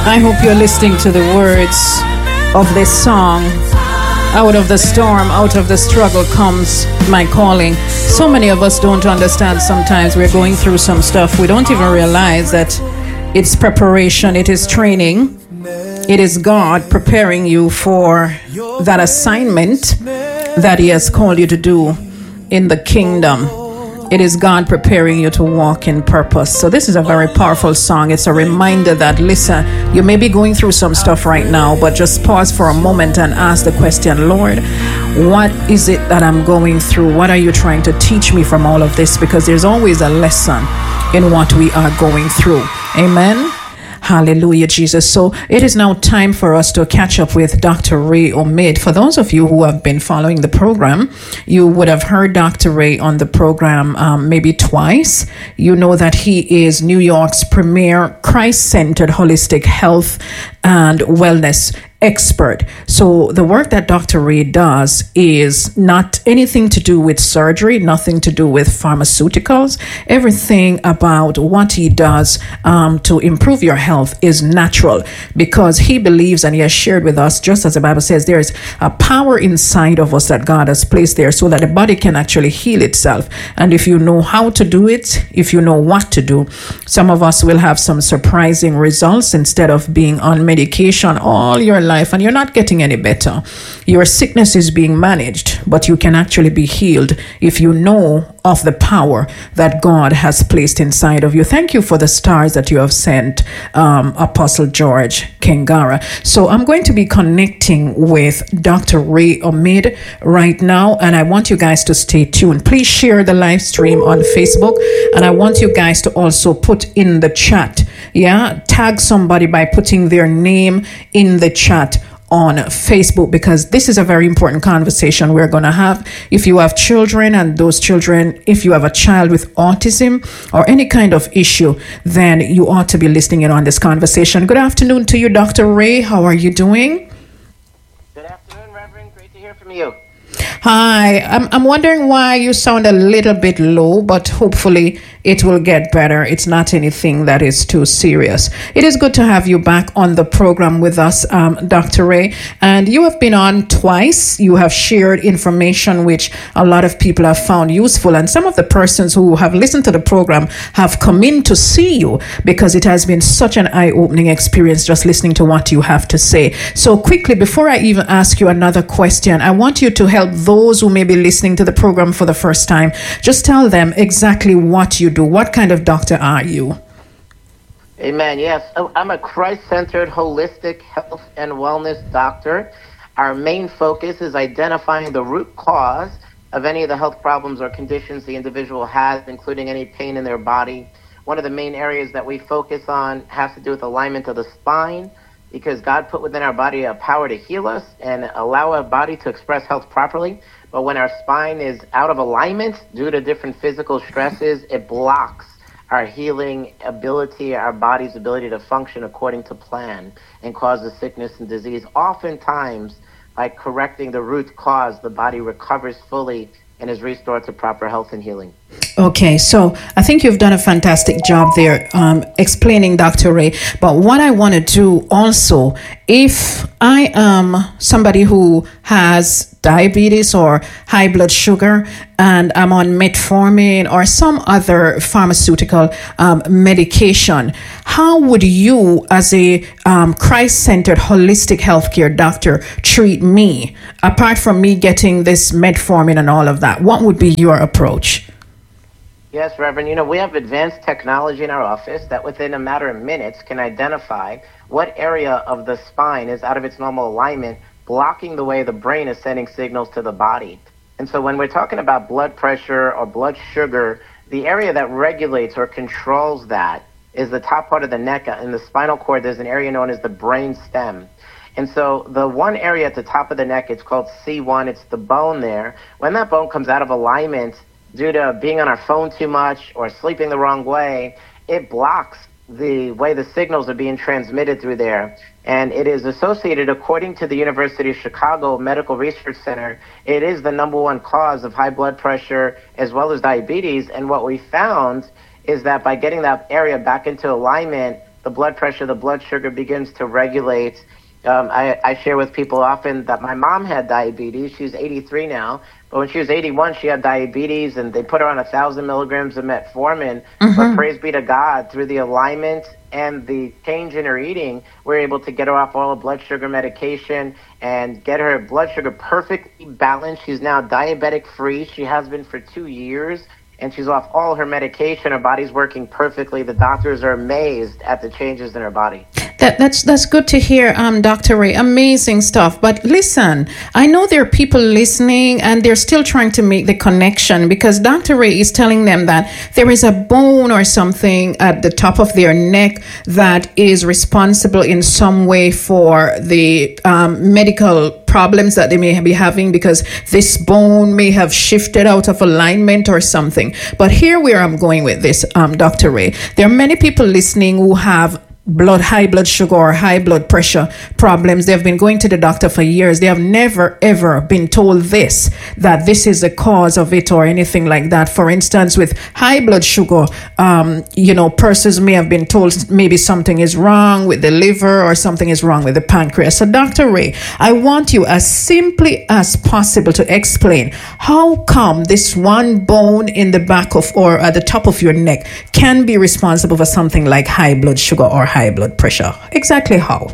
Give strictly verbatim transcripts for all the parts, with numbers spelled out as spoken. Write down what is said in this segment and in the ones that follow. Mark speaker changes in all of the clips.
Speaker 1: I hope you're listening to the words of this song. Out of the storm, out of the struggle comes my calling. So many of us don't understand sometimes. We're going through some stuff. We don't even realize that it's preparation, it is training. It is God preparing you for that assignment that He has called you to do in the kingdom. It is God preparing you to walk in purpose. So this is a very powerful song. It's a reminder that, listen, you may be going through some stuff right now, but just pause for a moment and ask the question, Lord, what is it that I'm going through? What are you trying to teach me from all of this? Because there's always a lesson in what we are going through. Amen. Hallelujah, Jesus. So it is now time for us to catch up with Doctor Ray Omid. For those of you who have been following the program, you would have heard Doctor Ray on the program um, maybe twice. You know that he is New York's premier Christ-centered holistic health and wellness expert. So the work that Doctor Ray does is not anything to do with surgery, nothing to do with pharmaceuticals. Everything about what he does um, to improve your health is natural, because he believes, and he has shared with us, just as the Bible says, there is a power inside of us that God has placed there so that the body can actually heal itself. And if you know how to do it, if you know what to do, some of us will have some surprising results instead of being on medication all your life and you're not getting any better. Your sickness is being managed, but you can actually be healed if you know of the power that God has placed inside of you. Thank you for the stars that you have sent, um, Apostle George Kengara. So I'm going to be connecting with Doctor Ray Omid right now, and I want you guys to stay tuned. Please share the live stream on Facebook, and I want you guys to also put in the chat, yeah, tag somebody by putting their name in the chat on Facebook, because this is a very important conversation we're going to have. If you have children, and those children, if you have a child with autism or any kind of issue, then you ought to be listening in on this conversation. Good afternoon to you, Doctor Ray. How are you doing?
Speaker 2: Good afternoon, Reverend. Great to hear from you.
Speaker 1: Hi. I'm, I'm wondering why you sound a little bit low, but hopefully it will get better. It's not anything that is too serious. It is good to have you back on the program with us, um, Doctor Ray. And you have been on twice. You have shared information which a lot of people have found useful. And some of the persons who have listened to the program have come in to see you because it has been such an eye-opening experience just listening to what you have to say. So quickly, before I even ask you another question, I want you to help those who may be listening to the program for the first time. Just tell them exactly what you do. What kind of doctor are you?
Speaker 2: Amen. Yes, I'm a Christ-centered holistic health and wellness doctor. Our main focus is identifying the root cause of any of the health problems or conditions the individual has, including any pain in their body. One of the main areas that we focus on has to do with alignment of the spine, because God put within our body a power to heal us and allow our body to express health properly. But when our spine is out of alignment due to different physical stresses, it blocks our healing ability, our body's ability to function according to plan, and causes sickness and disease. Oftentimes, by correcting the root cause, the body recovers fully and is restored to proper health and healing.
Speaker 1: Okay, so I think you've done a fantastic job there um, explaining, Doctor Ray. But what I want to do also, if I am somebody who has diabetes or high blood sugar and I'm on metformin or some other pharmaceutical um, medication, how would you, as a um, Christ-centered holistic healthcare doctor, treat me? Apart from me getting this metformin and all of that, what would be your approach?
Speaker 2: Yes, Reverend. You know, we have advanced technology in our office that within a matter of minutes can identify what area of the spine is out of its normal alignment, blocking the way the brain is sending signals to the body. And so when we're talking about blood pressure or blood sugar, the area that regulates or controls that is the top part of the neck. In the spinal cord, there's an area known as the brain stem. And so the one area at the top of the neck, it's called C one. It's the bone there. When that bone comes out of alignment due to being on our phone too much or sleeping the wrong way, it blocks the way the signals are being transmitted through there. And it is associated, according to the University of Chicago Medical Research Center, it is the number one cause of high blood pressure as well as diabetes. And what we found is that by getting that area back into alignment, the blood pressure, the blood sugar begins to regulate. Um, I, I share with people often that my mom had diabetes. She's eighty-three now. But when she was eighty-one, she had diabetes, and they put her on one thousand milligrams of metformin. Mm-hmm. But praise be to God, through the alignment and the change in her eating, we're able to get her off all the blood sugar medication and get her blood sugar perfectly balanced. She's now diabetic-free. She has been for two years. And she's off all her medication. Her body's working perfectly. The doctors are amazed at the changes in her body.
Speaker 1: That, that's that's good to hear, um, Doctor Ray. Amazing stuff. But listen, I know there are people listening and they're still trying to make the connection, because Doctor Ray is telling them that there is a bone or something at the top of their neck that is responsible in some way for the um, medical problems that they may be having, because this bone may have shifted out of alignment or something. But here where I'm going with this, um, Doctor Ray, there are many people listening who have blood, high blood sugar or high blood pressure problems. They've been going to the doctor for years. They have never, ever been told this, that this is the cause of it or anything like that. For instance, with high blood sugar, um, you know, persons may have been told maybe something is wrong with the liver or something is wrong with the pancreas. So Doctor Ray, I want you as simply as possible to explain how come this one bone in the back of or at the top of your neck can be responsible for something like high blood sugar or high blood pressure. Exactly how?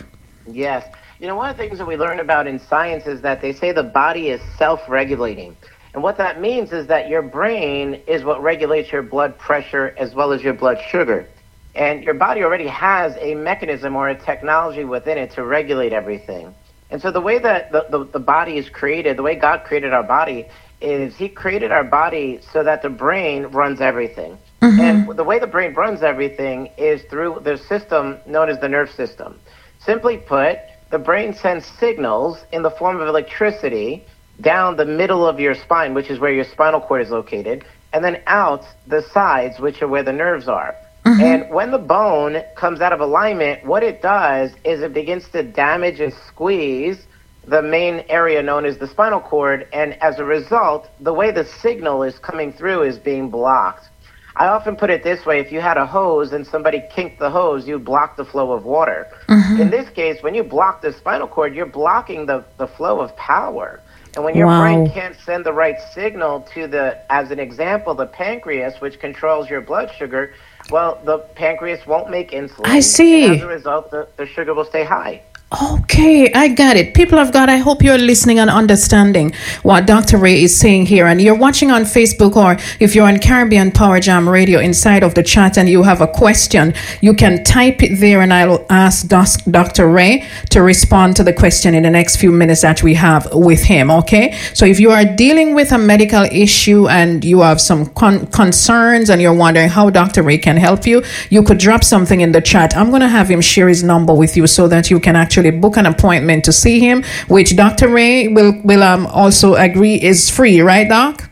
Speaker 2: Yes. You know, one of the things that we learn about in science is that they say the body is self-regulating. And what that means is that your brain is what regulates your blood pressure as well as your blood sugar. And your body already has a mechanism or a technology within it to regulate everything. And so the way that the, the, the body is created, the way God created our body, is he created our body so that the brain runs everything. Mm-hmm. And the way the brain runs everything is through the system known as the nerve system. Simply put, the brain sends signals in the form of electricity down the middle of your spine, which is where your spinal cord is located, and then out the sides, which are where the nerves are. Mm-hmm. And when the bone comes out of alignment, what it does is it begins to damage and squeeze the main area known as the spinal cord, and as a result, the way the signal is coming through is being blocked. I often put it this way: if you had a hose and somebody kinked the hose, you block the flow of water. Mm-hmm. In this case, when you block the spinal cord, you're blocking the, the flow of power. And when your wow. brain can't send the right signal to the, as an example, the pancreas, which controls your blood sugar, well, the pancreas won't make insulin.
Speaker 1: I see.
Speaker 2: And as a result, the, the sugar will stay high.
Speaker 1: Okay, I got it. People of God, I hope you're listening and understanding what Doctor Ray is saying here. And you're watching on Facebook, or if you're on Caribbean Power Jam Radio inside of the chat and you have a question, you can type it there and I'll ask Doctor Ray to respond to the question in the next few minutes that we have with him. Okay, so if you are dealing with a medical issue and you have some con- concerns and you're wondering how Doctor Ray can help you, you could drop something in the chat. I'm going to have him share his number with you so that you can actually book an appointment to see him, which Doctor Ray will will um also agree is free, right, Doc?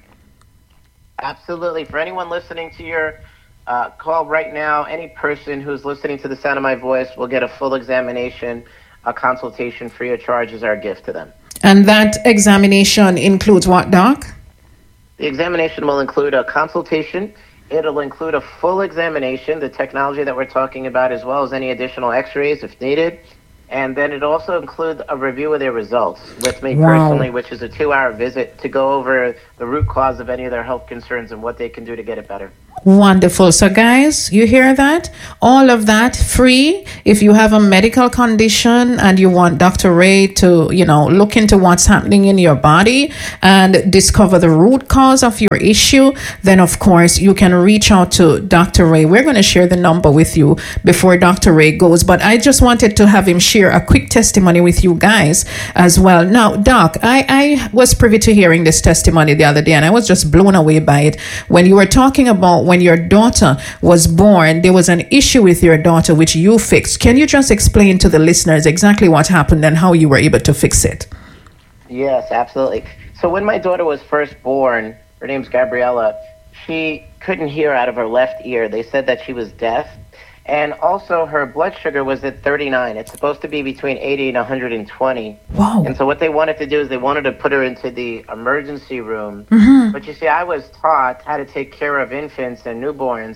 Speaker 2: Absolutely. For anyone listening to your uh, call right now, any person who's listening to the sound of my voice will get a full examination, a consultation free of charge as our gift to them.
Speaker 1: And that examination includes what, Doc?
Speaker 2: The examination will include a consultation. It'll include a full examination, the technology that we're talking about, as well as any additional x-rays if needed. And then it also includes a review of their results with me wow. personally, which is a two-hour visit to go over the root cause of any of their health concerns and what they can do to get it better.
Speaker 1: Wonderful. So guys, you hear that? All of that free. If you have a medical condition and you want Doctor Ray to, you know, look into what's happening in your body and discover the root cause of your issue, then of course you can reach out to Doctor Ray. We're going to share the number with you before Doctor Ray goes, but I just wanted to have him share a quick testimony with you guys as well. Now, Doc, I, I was privy to hearing this testimony the other day and I was just blown away by it. When you were talking about when your daughter was born, there was an issue with your daughter which you fixed. Can you just explain to the listeners exactly what happened and how you were able to fix it?
Speaker 2: Yes, absolutely. So when my daughter was first born, her name's Gabriella, she couldn't hear out of her left ear. They said that she was deaf. And also her blood sugar was at thirty-nine. It's supposed to be between eighty and one hundred twenty.
Speaker 1: Wow.
Speaker 2: And so what they wanted to do is they wanted to put her into the emergency room. Mm-hmm. But you see, I was taught how to take care of infants and newborns.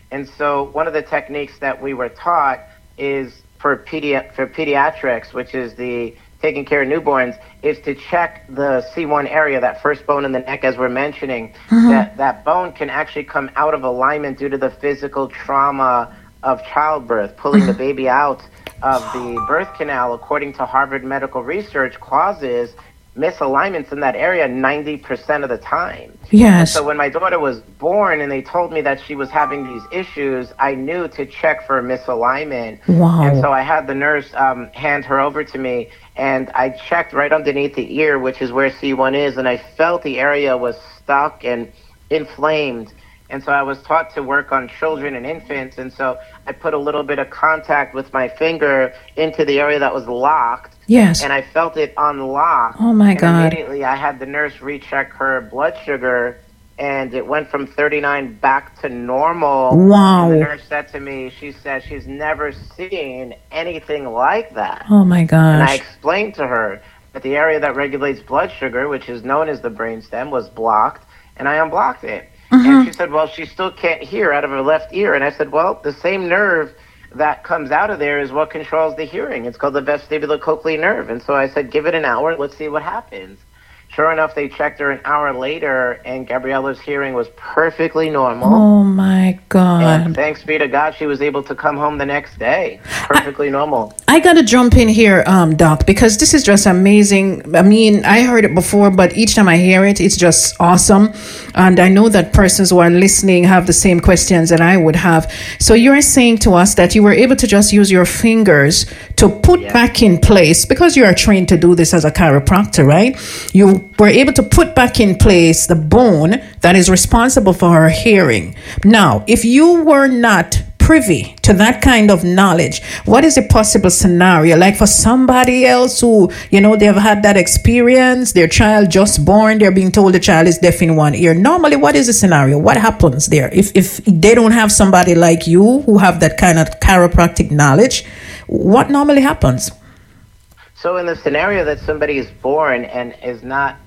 Speaker 2: And so one of the techniques that we were taught is for pedi- for pediatrics, which is the taking care of newborns, is to check the C one area, that first bone in the neck, as we're mentioning. Mm-hmm. That that bone can actually come out of alignment due to the physical trauma of childbirth, pulling mm-hmm. the baby out of the birth canal, according to Harvard Medical Research, causes misalignments in that area ninety percent of the time.
Speaker 1: Yes.
Speaker 2: And so when my daughter was born and they told me that she was having these issues, I knew to check for misalignment.
Speaker 1: Wow.
Speaker 2: And so I had the nurse um, hand her over to me, and I checked right underneath the ear, which is where C one is, and I felt the area was stuck and inflamed. And so I was taught to work on children and infants, and so I put a little bit of contact with my finger into the area that was locked.
Speaker 1: Yes.
Speaker 2: And I felt it unlock.
Speaker 1: Oh, my
Speaker 2: and
Speaker 1: God.
Speaker 2: Immediately, I had the nurse recheck her blood sugar, and it went from thirty-nine back to normal.
Speaker 1: Wow.
Speaker 2: And the nurse said to me, she said she's never seen anything like that.
Speaker 1: Oh, my gosh.
Speaker 2: And I explained to her that the area that regulates blood sugar, which is known as the brainstem, was blocked, and I unblocked it. Mm-hmm. And she said, well, she still can't hear out of her left ear. And I said, well, the same nerve that comes out of there is what controls the hearing. It's called the vestibulocochlear nerve. And so I said, give it an hour. Let's see what happens. Sure enough, they checked her an hour later, and Gabriella's hearing was perfectly normal.
Speaker 1: Oh, my God.
Speaker 2: And thanks be to God, she was able to come home the next day. Perfectly I, normal.
Speaker 1: I got to jump in here, um, Doc, because this is just amazing. I mean, I heard it before, but each time I hear it, it's just awesome. And I know that persons who are listening have the same questions that I would have. So you're saying to us that you were able to just use your fingers to put yes. back in place, because you are trained to do this as a chiropractor, right? You were able to put back in place the bone that is responsible for her hearing. Now, if you were not privy to that kind of knowledge, what is a possible scenario? Like for somebody else who, you know, they've had that experience, their child just born, they're being told the child is deaf in one ear. Normally, what is the scenario? What happens there? If, if they don't have somebody like you who have that kind of chiropractic knowledge, what normally happens?
Speaker 2: So in the scenario that somebody is born and is not,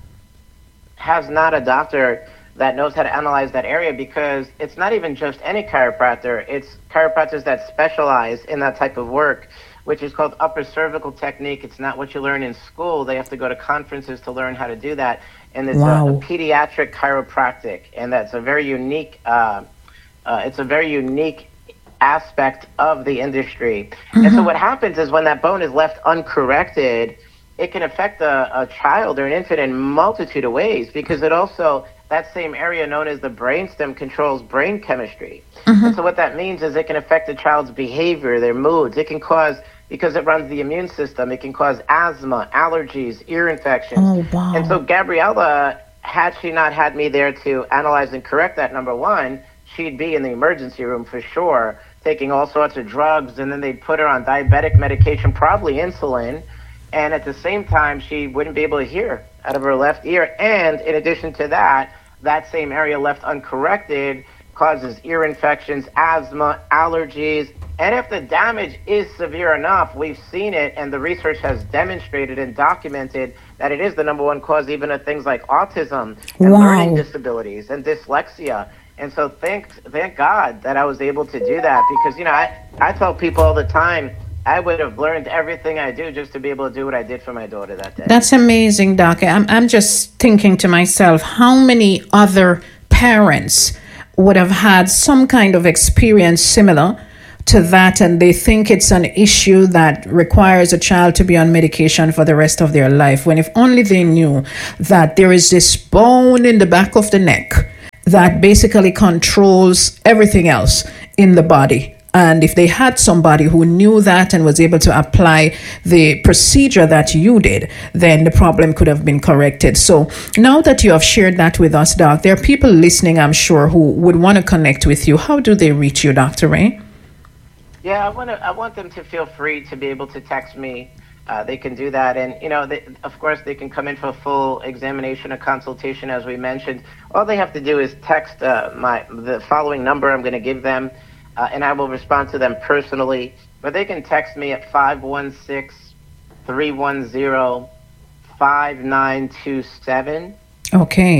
Speaker 2: has not a doctor that knows how to analyze that area, because it's not even just any chiropractor, it's chiropractors that specialize in that type of work, which is called upper cervical technique. It's not what you learn in school. They have to go to conferences to learn how to do that. And it's wow. a, a pediatric chiropractic, and that's a very unique, uh, uh, it's a very unique aspect of the industry. Mm-hmm. And so what happens is when that bone is left uncorrected, it can affect a, a child or an infant in a multitude of ways, because it also, that same area known as the brainstem, controls brain chemistry. Mm-hmm. And so what that means is it can affect a child's behavior, their moods. It can cause, because it runs the immune system, it can cause asthma, allergies, ear infections.
Speaker 1: Oh, wow.
Speaker 2: And so Gabriella, had she not had me there to analyze and correct that, number one, she'd be in the emergency room for sure, taking all sorts of drugs, and then they'd put her on diabetic medication, probably insulin, and at the same time, she wouldn't be able to hear out of her left ear. And in addition to that, that same area left uncorrected causes ear infections, asthma, allergies, and if the damage is severe enough, we've seen it, and the research has demonstrated and documented that it is the number one cause even of things like autism and
Speaker 1: wow.
Speaker 2: learning disabilities and dyslexia. And so thank thank God that I was able to do that, because, you know, I, I tell people all the time, I would have learned everything I do just to be able to do what I did for my daughter that day.
Speaker 1: That's amazing, Doc. I'm, I'm just thinking to myself, how many other parents would have had some kind of experience similar to that, and they think it's an issue that requires a child to be on medication for the rest of their life, when if only they knew that there is this bone in the back of the neck that basically controls everything else in the body. And if they had somebody who knew that and was able to apply the procedure that you did, then the problem could have been corrected. So now that you have shared that with us, Doc, there are people listening, I'm sure, who would want to connect with you. How do they reach you, Doctor Ray?
Speaker 2: Yeah, I want to. I want them to feel free to be able to text me. Uh, they can do that, and you know, they, of course, they can come in for a full examination, a consultation, as we mentioned. All they have to do is text uh, my the following number I'm going to give them, uh, and I will respond to them personally. But they can text me at five one six, three one zero, five nine two seven.
Speaker 1: Okay.
Speaker 2: And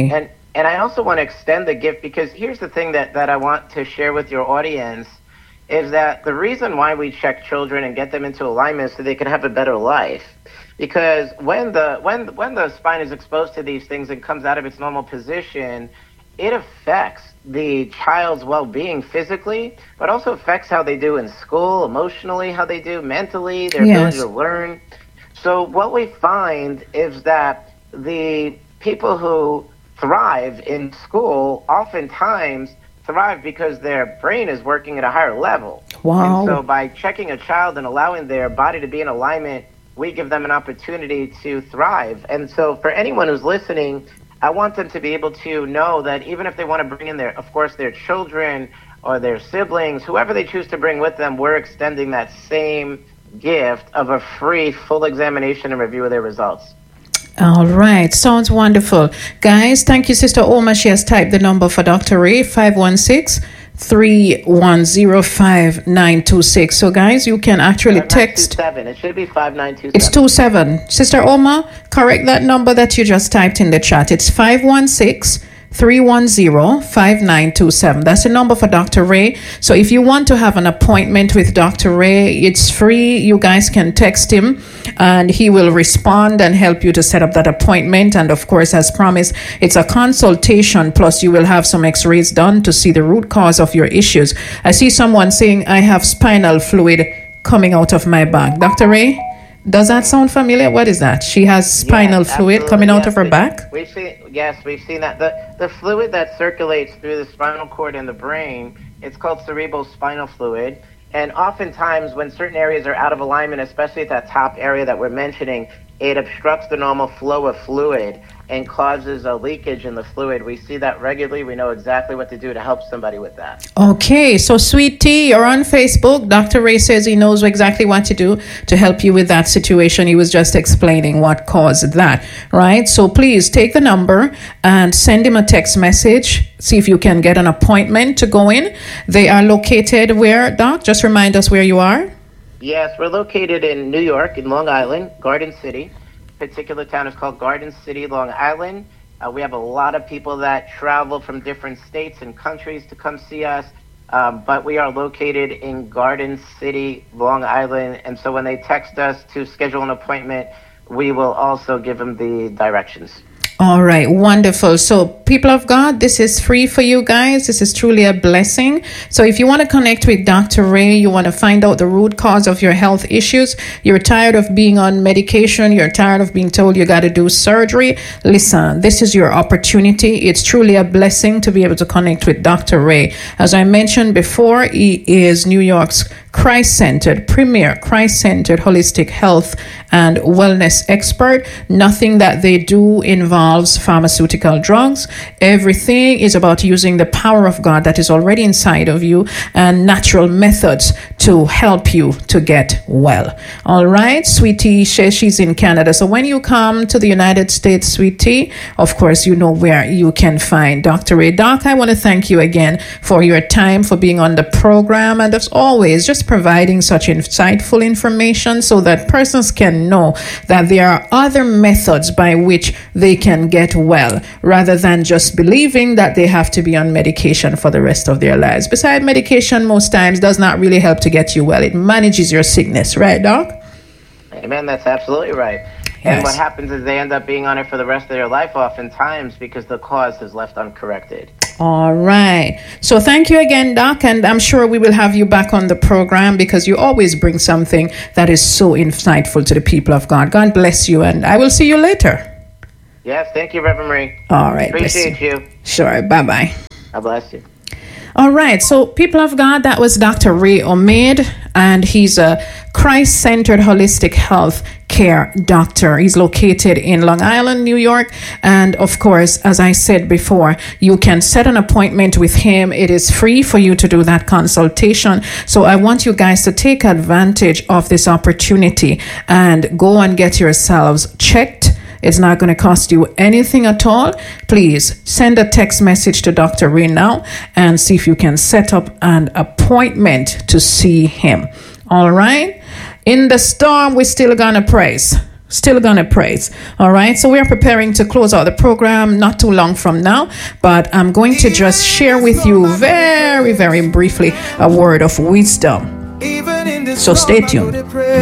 Speaker 2: And I also want to extend the gift, because here's the thing that, that I want to share with your audience, is that the reason why we check children and get them into alignment is so they can have a better life. Because when the when when the spine is exposed to these things and comes out of its normal position, it affects the child's well-being physically, but also affects how they do in school, emotionally, how they do mentally, their
Speaker 1: Yes.
Speaker 2: ability to learn. So what we find is that the people who thrive in school oftentimes thrive because their brain is working at a higher level.
Speaker 1: Wow.
Speaker 2: And so by checking a child and allowing their body to be in alignment, we give them an opportunity to thrive. And so for anyone who's listening, I want them to be able to know that even if they want to bring in their, of course, their children or their siblings, whoever they choose to bring with them, we're extending that same gift of a free full examination and review of their results.
Speaker 1: All right. Sounds wonderful. Guys, thank you, Sister Oma. She has typed the number for Doctor Ray, five one six, three one zero, five nine two six. So, guys, you can actually text.
Speaker 2: five nine two seven. It should be five nine two seven.
Speaker 1: It's two seven. Sister Oma, correct that number that you just typed in the chat. It's five one six, three one zero, five nine two seven. That's the number for Doctor Ray. So if you want to have an appointment with Doctor Ray, it's free. You guys can text him and he will respond and help you to set up that appointment. And of course, as promised, it's a consultation, plus you will have some x-rays done to see the root cause of your issues. I see someone saying, I have spinal fluid coming out of my back. Doctor Ray, does that sound familiar? What is that? She has spinal
Speaker 2: Yes,
Speaker 1: fluid
Speaker 2: absolutely.
Speaker 1: coming out
Speaker 2: Yes,
Speaker 1: of her
Speaker 2: we-
Speaker 1: back?
Speaker 2: We've seen, yes, we've seen that. The the fluid that circulates through the spinal cord and the brain, it's called cerebral spinal fluid. And oftentimes when certain areas are out of alignment, especially at that top area that we're mentioning, it obstructs the normal flow of fluid and causes a leakage in the fluid. We see that regularly. We know exactly what to do to help somebody with that.
Speaker 1: Okay, so Sweet Tea, you're on Facebook. Doctor Ray says he knows exactly what to do to help you with that situation. He was just explaining what caused that, right? So please take the number and send him a text message. See if you can get an appointment to go in. They are located where, Doc? Just remind us where you are.
Speaker 2: Yes, we're located in New York, in Long Island, Garden City. Particular town is called Garden City, Long Island. Uh, we have a lot of people that travel from different states and countries to come see us, um, but we are located in Garden City, Long Island, and so when they text us to schedule an appointment, we will also give them the directions.
Speaker 1: All right, wonderful. So, people of God, this is free for you guys. This is truly a blessing. So, if you want to connect with Doctor Ray, you want to find out the root cause of your health issues, you're tired of being on medication, you're tired of being told you got to do surgery, listen, this is your opportunity. It's truly a blessing to be able to connect with Doctor Ray. As I mentioned before, he is New York's Christ-centered, premier Christ-centered holistic health and wellness expert. Nothing that they do involves pharmaceutical drugs. Everything is about using the power of God that is already inside of you and natural methods to help you to get well. All right, Sweetie says she's in Canada. So when you come to the United States, Sweetie, of course, you know where you can find Doctor Ray. Doc, I want to thank you again for your time, for being on the program, and as always, just providing such insightful information so that persons can know that there are other methods by which they can get well, rather than just believing that they have to be on medication for the rest of their lives. Besides, medication most times does not really help to get you well. It manages your sickness, right, Doc?
Speaker 2: Amen, that's absolutely right.
Speaker 1: Yes.
Speaker 2: And what happens is they end up being on it for the rest of their life oftentimes because the cause is left uncorrected.
Speaker 1: All right. So thank you again, Doc, and I'm sure we will have you back on the program because you always bring something that is so insightful to the people of God. God bless you, and I will see you later.
Speaker 2: Yes, thank you, Reverend Marie.
Speaker 1: All right.
Speaker 2: Appreciate
Speaker 1: bless you.
Speaker 2: you.
Speaker 1: Sure. Bye-bye.
Speaker 2: God bless you.
Speaker 1: All right, so people of God, that was Doctor Ray Omid, and he's a Christ-centered holistic health care doctor. He's located in Long Island, New York, and of course, as I said before, you can set an appointment with him. It is free for you to do that consultation. So I want you guys to take advantage of this opportunity and go and get yourselves checked. It's not going to cost you anything at all. Please send a text message to Doctor Ray now and see if you can set up an appointment to see him. All right. In the storm, we're still going to praise. Still gonna praise. All right. So we are preparing to close out the program not too long from now, but I'm going to just share with you very, very briefly a word of wisdom. So stay tuned.